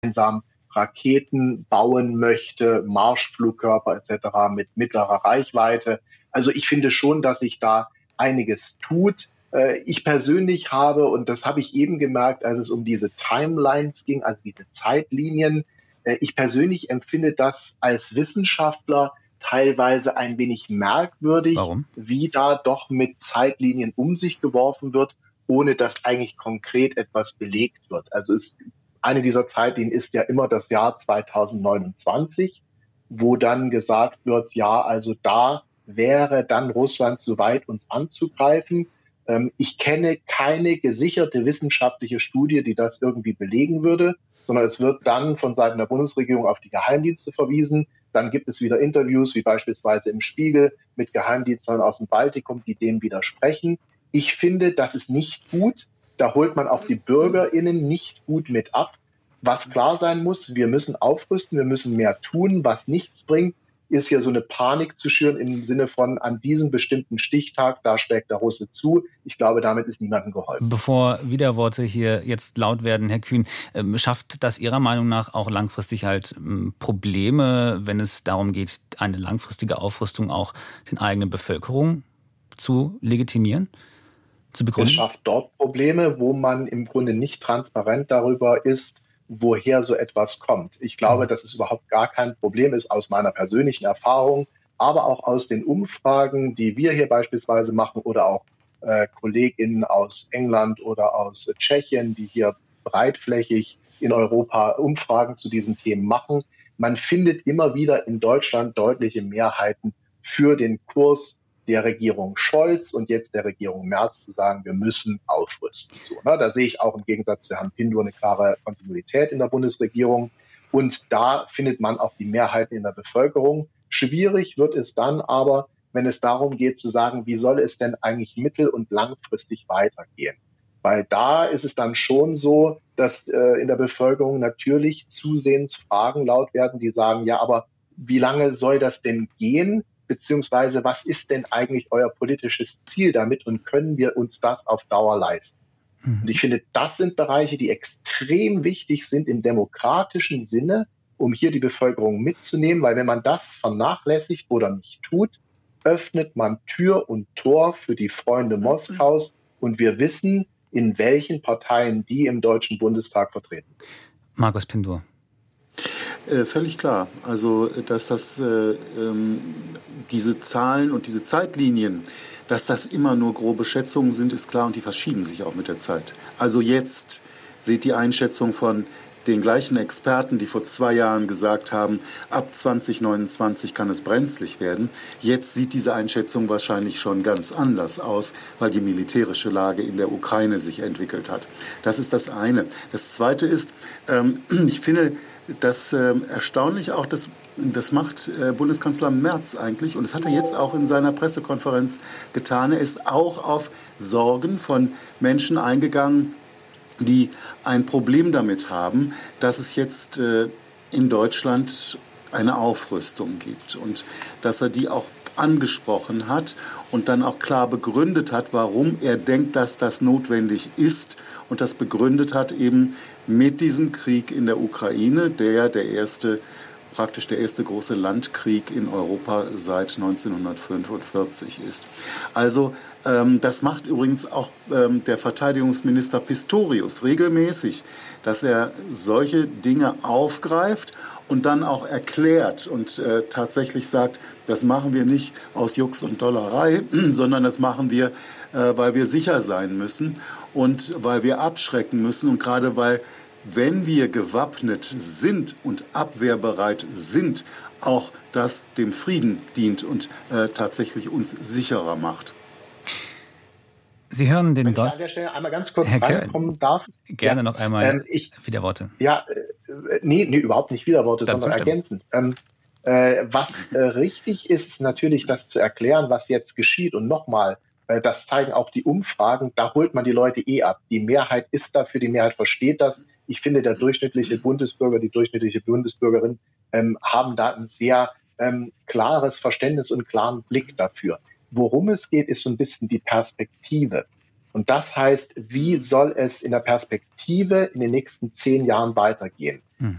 gemeinsam Raketen bauen möchte, Marschflugkörper etc. mit mittlerer Reichweite. Also ich finde schon, dass sich da einiges tut. Ich persönlich habe, und das habe ich eben gemerkt, als es um diese Timelines ging, also diese Zeitlinien, ich persönlich empfinde das als Wissenschaftler teilweise ein wenig merkwürdig, Warum? wie da doch mit Zeitlinien um sich geworfen wird, ohne dass eigentlich konkret etwas belegt wird. Also eine dieser Zeitlinien ist ja immer das Jahr 2029, wo dann gesagt wird, ja, also da wäre dann Russland so weit, uns anzugreifen. Ich kenne keine gesicherte wissenschaftliche Studie, die das irgendwie belegen würde, sondern es wird dann von Seiten der Bundesregierung auf die Geheimdienste verwiesen. Dann gibt es wieder Interviews, wie beispielsweise im Spiegel, mit Geheimdienstlern aus dem Baltikum, die dem widersprechen. Ich finde, das ist nicht gut. Da holt man auch die BürgerInnen nicht gut mit ab. Was klar sein muss, wir müssen aufrüsten, wir müssen mehr tun. Was nichts bringt, ist hier so eine Panik zu schüren im Sinne von, an diesem bestimmten Stichtag, da schlägt der Russe zu. Ich glaube, damit ist niemandem geholfen. Bevor Widerworte hier jetzt laut werden, Herr Kühn, schafft das Ihrer Meinung nach auch langfristig halt Probleme, wenn es darum geht, eine langfristige Aufrüstung auch den eigenen Bevölkerung zu legitimieren, zu begründen? Es schafft dort Probleme, wo man im Grunde nicht transparent darüber ist, woher so etwas kommt. Ich glaube, dass es überhaupt gar kein Problem ist aus meiner persönlichen Erfahrung, aber auch aus den Umfragen, die wir hier beispielsweise machen oder auch KollegInnen aus England oder aus Tschechien, die hier breitflächig in Europa Umfragen zu diesen Themen machen. Man findet immer wieder in Deutschland deutliche Mehrheiten für den Kurs der Regierung Scholz und jetzt der Regierung Merz zu sagen, wir müssen aufrüsten. So, ne? Da sehe ich auch im Gegensatz zu Herrn Pindur eine klare Kontinuität in der Bundesregierung. Und da findet man auch die Mehrheiten in der Bevölkerung. Schwierig wird es dann aber, wenn es darum geht zu sagen, wie soll es denn eigentlich mittel- und langfristig weitergehen? Weil da ist es dann schon so, dass in der Bevölkerung natürlich zusehends Fragen laut werden, die sagen, ja, aber wie lange soll das denn gehen? Beziehungsweise was ist denn eigentlich euer politisches Ziel damit und können wir uns das auf Dauer leisten? Und ich finde, das sind Bereiche, die extrem wichtig sind im demokratischen Sinne, um hier die Bevölkerung mitzunehmen, weil wenn man das vernachlässigt oder nicht tut, öffnet man Tür und Tor für die Freunde Moskaus und wir wissen, in welchen Parteien die im Deutschen Bundestag vertreten. Markus Pindur. Völlig klar. Also, dass diese Zahlen und diese Zeitlinien, dass das immer nur grobe Schätzungen sind, ist klar und die verschieben sich auch mit der Zeit. Also jetzt sieht die Einschätzung von den gleichen Experten, die vor 2 Jahren gesagt haben, ab 2029 kann es brenzlig werden. Jetzt sieht diese Einschätzung wahrscheinlich schon ganz anders aus, weil die militärische Lage in der Ukraine sich entwickelt hat. Das ist das eine. Das zweite ist, ich finde, das erstaunlich auch, das macht Bundeskanzler Merz eigentlich, und das hat er jetzt auch in seiner Pressekonferenz getan. Er ist auch auf Sorgen von Menschen eingegangen, die ein Problem damit haben, dass es jetzt in Deutschland eine Aufrüstung gibt und dass er die auch angesprochen hat und dann auch klar begründet hat, warum er denkt, dass das notwendig ist und das begründet hat eben mit diesem Krieg in der Ukraine, der praktisch der erste große Landkrieg in Europa seit 1945 ist. Also das macht übrigens auch der Verteidigungsminister Pistorius regelmäßig, dass er solche Dinge aufgreift und dann auch erklärt und tatsächlich sagt, das machen wir nicht aus Jux und Dollerei, sondern das machen wir, weil wir sicher sein müssen und weil wir abschrecken müssen und gerade weil, wenn wir gewappnet sind und abwehrbereit sind, auch das dem Frieden dient und tatsächlich uns sicherer macht. Sie hören den Wenn ich an der Stelle einmal ganz kurz Herr reinkommen darf. Gerne noch einmal Widerworte. Ja, nee, überhaupt nicht Widerworte, Dann sondern ergänzend. Was richtig ist natürlich das zu erklären, was jetzt geschieht. Und nochmal, das zeigen auch die Umfragen, da holt man die Leute ab. Die Mehrheit ist dafür, die Mehrheit versteht das. Ich finde, der durchschnittliche Bundesbürger, die durchschnittliche Bundesbürgerin haben da ein sehr klares Verständnis und klaren Blick dafür. Worum es geht, ist so ein bisschen die Perspektive. Und das heißt, wie soll es in der Perspektive in den nächsten 10 Jahren weitergehen?